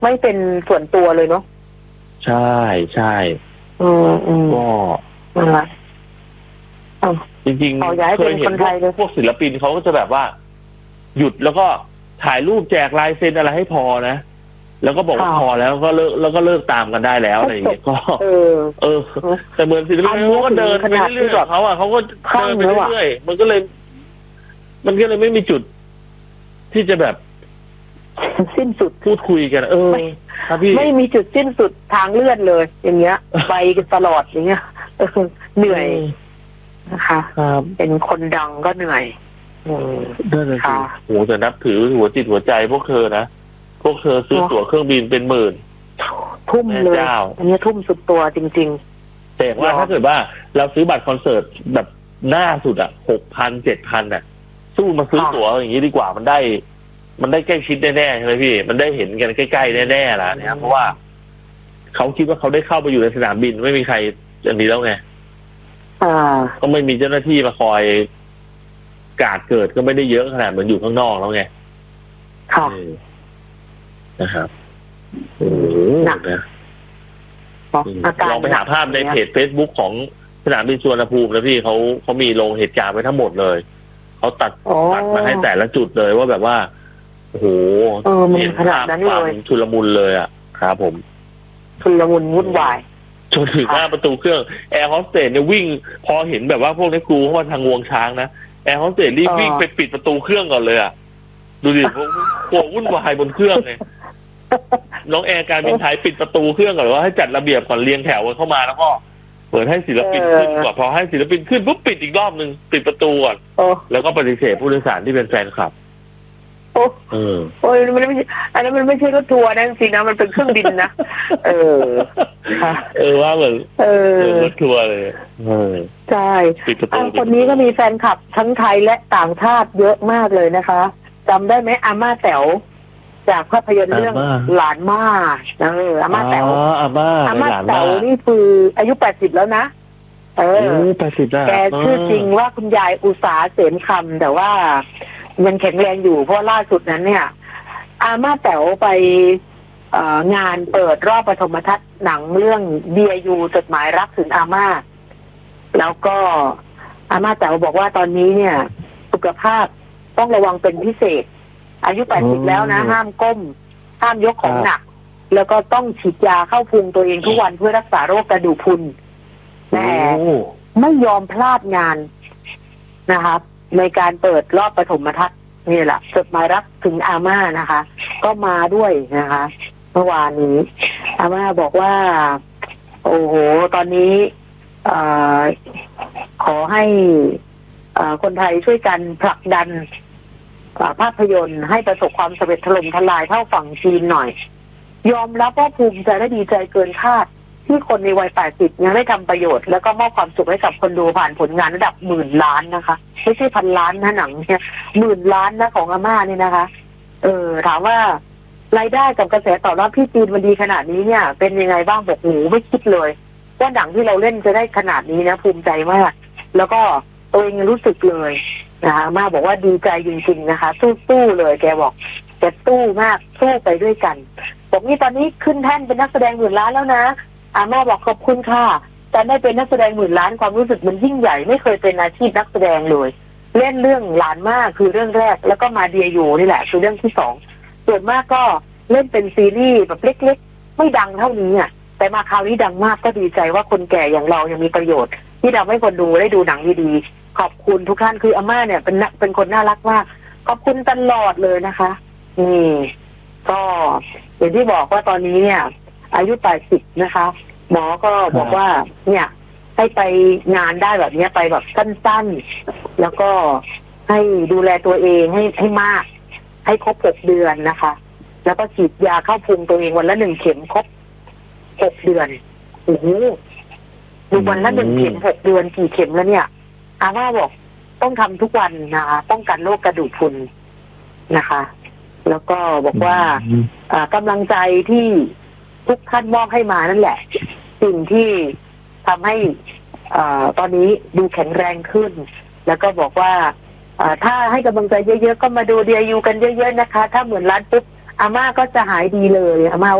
ไม่เป็นส่วนตัวเลยเนาะใช่ใช่ก็นั่นแหละจริงๆเคยเห็นพวกศิลปินเขาก็จะแบบว่าหยุดแล้วก็ถ่ายรูปแจกลายเซ็นอะไรให้พอนะแล้วก็บอกว่าพอแล้วก็เลิกตามกันได้แล้วอะไรอย่างเงี้ยก็แต่เหมือนศิลปินเขาก็เดินไปเรื่อยๆเขาก็เดินไปเรื่อยๆมันก็เลยไม่มีจุดที่จะแบบสิ้นสุดพูดคุยกันครับพี่ไม่มีจุดสิ้นสุดทางเลื่อนเลยอย่างเงี้ยไปกันตลอดอย่างเงี้ยเหนื่อยนะคะเป็นคนดังก็เหนื่อยนั่นแหละสิโหแต่นับถือหัวจิตหัวใจพวกเธอนะพวกเธอซื้อตั๋วเครื่องบินเป็นหมื่นทุ่มเลยอันนี้ทุ่มสุดตัวจริงๆแต่ว่าถ้าเกิดว่าเราซื้อบัตรคอนเสิร์ตแบบหน้าสุด6,000 7,000สู้มาซื้อตั๋วอย่างนี้ดีกว่ามันได้ใกล้ชิดแน่ๆใช่ไหมพี่มันได้เห็นกันใกล้ๆแน่ๆแล้วเนี่ยเพราะว่าเขาคิดว่าเขาได้เข้าไปอยู่ในสนามบินไม่มีใครอันนี้แล้วไงก็ไม่มีเจ้าหน้าที่มาคอยการเกิดก็ไม่ได้เยอะขนาดเหมือนอยู่ข้างนอกแล้วไงค่ะนะครับหนักนะลองไปหาภาพในเพจ Facebook ของสนามบินสุวรรณภูมิแล้วพี่เขามีลงเหตุการณ์ไว้ทั้งหมดเลยเขาตัดมาให้แต่ละจุดเลยว่าแบบว่าโอ้โหเห็นภาพความชุลมุนเลยครับผมชุลมุนวุ่นวายจนถึงหน้าประตูเครื่องแอร์โฮสเตสเนี่ยวิ่งพอเห็นแบบว่าพวกนักครูเข้ามาทางงวงช้างนะแอร์โฮสเตสรีบวิ่งไปปิดประตูเครื่องก่อนเลยดูดิพวกวุ่นวายบนเครื่องเลยน้องแอร์การบินไทยปิดประตูเครื่องก่อนว่าให้จัดระเบียบก่อนเรียงแถวเข้ามาแล้วก็เปิดให้ศิลปินขึ้นก่อนพอให้ศิลปินขึ้นปุ๊บปิดอีกรอบนึงปิดประตูก่อนแล้วก็ปฏิเสธผู้โดยสารที่เป็นแฟนคลับโอ้ยมันไม่ใช่อันนั้นมันไม่ใช่รถทัวร์นะจริงๆนะมันเป็นเครื่องบินนะว่าเหมือนรถทัวร์เลยใช่คนนี้ก็มีแฟนคลับทั้งไทยและต่างชาติเยอะมากเลยนะคะจำได้ไหมอาม่าแต๋วจากภาพยนตร์เรื่องหลานม่าอาม่าแต๋วอาม่าแต๋วนี่คืออายุ80แล้วนะ 80แล้วแกชื่อจริงว่าคุณยายอุษาเสมคำแต่ว่ายังแข็งแรงอยู่เพราะล่าสุดนั้นเนี่ยอาม่าแต๋วไปงานเปิดรอบปฐมทัศน์หนังเรื่องเบียยูจดหมายรักถึงอาม่าแล้วก็อาม่าแต๋วบอกว่าตอนนี้เนี่ยสุขภาพต้องระวังเป็นพิเศษอายุ80แล้วนะห้ามก้มห้ามยกของหนักแล้วก็ต้องฉีดยาเข้าพุงตัวเองทุกวันเพื่อรักษาโรคกระดูกพรุนแต่ไม่ยอมพลาดงานนะครับในการเปิดรอบปฐมทัศน์นี่แหละจดหมายรักถึงอาม่านะคะก็มาด้วยนะคะเมื่อวานนี้อาม่าบอกว่าโอ้โหตอนนี้ขอให้คนไทยช่วยกันผลักดันภาพยนตร์ให้ประสบความสำเร็จถล่มทลายเท่าฝั่งจีนหน่อยยอมรับว่าภูมิใจและดีใจเกินคาดที่คนในวัย80ยังได้ทำประโยชน์แล้วก็มอบความสุขให้กับคนดูผ่านผลงานระดับ10,000 ล้านนะคะไม่ใช่พันล้านนะหนังเนี่ย10,000 ล้านนะของอาม่านี่นะคะถามว่ารายได้กับกระแสตอบรับที่จีนมันดีขนาดนี้เนี่ยเป็นยังไงบ้างบอกโหไม่คิดเลยว่าหนังที่เราเล่นจะได้ขนาดนี้นะภูมิใจมากแล้วก็ตัวเองรู้สึกเลยนะคะอาม่าบอกว่าดีใจจริงๆนะคะสู้ๆเลยแกบอกแกสู้มากสู้ไปด้วยกันบอกนี่ตอนนี้ขึ้นแท่นเป็นนักแสดง10,000 ล้านแล้วนะอาม่าบอกขอบคุณค่ะแต่ได้เป็นนักแสดง10,000 ล้านความรู้สึกมันยิ่งใหญ่ไม่เคยเป็นอาชีพนักแสดงเลยเล่นเรื่องหลานมากคือเรื่องแรกแล้วก็มาเดียอยู่นี่แหละคือเรื่องที่2ส่วนมากก็เล่นเป็นซีรีส์แบบเล็กๆไม่ดังเท่านี้แต่มาคราวนี้ดังมากก็ดีใจว่าคนแก่อย่างเรายังมีประโยชน์ที่ทำให้คนดูได้ดูหนังดีๆขอบคุณทุกท่านคืออาม่าเนี่ยเป็นคนน่ารักมากขอบคุณตลอดเลยนะคะก็อย่างที่บอกว่าตอนนี้เนี่ยอายุ80นะคะหมอก็บอกว่าเนี่ยให้ไปงานได้แบบนี้ไปแบบสั้นๆแล้วก็ให้ดูแลตัวเองให้มากให้ครบ6 เดือนนะคะแล้วก็ฉีดยาเข้าพุงตัวเองวันละ1 เข็มครบ6 เดือนโอ้โหดูวันละ1 เข็ม6 เดือนกี่เข็มแล้วเนี่ยอาม่าบอกต้องทำทุกวันนะคะป้องกันโรคกระดูกพรุนนะคะแล้วก็บอกว่ากำลังใจที่ทุกท่านมอบให้มานั่นแหละสิ่งที่ทำให้ตอนนี้ดูแข็งแรงขึ้นแล้วก็บอกว่าถ้าให้กำลังใจเยอะๆก็มาดูเดียยูกันเยอะๆนะคะถ้า10,000 ล้านปุ๊บอาม่าก็จะหายดีเลยอาม่า